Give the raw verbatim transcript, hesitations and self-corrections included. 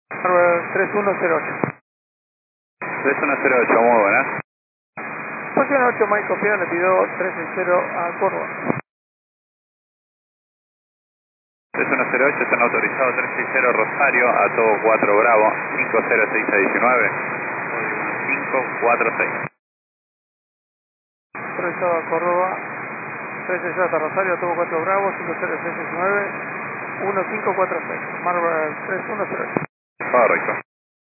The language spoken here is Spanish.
tres uno cero ocho. tres uno cero ocho, muy buenas. Posición ocho, Mike Copiano le pidió tres cero a Córdoba. tres uno cero ocho, están autorizados tres sesenta Rosario, a todo cuatro Bravo, cinco cero seis a diecinueve, código cinco cuatro seis. Autorizado a Córdoba, tres sesenta hasta Rosario, a todo cuatro Bravo, cinco cero seis diecinueve, uno cinco cuatro seis. Marvel tres uno cero ocho. Correcto.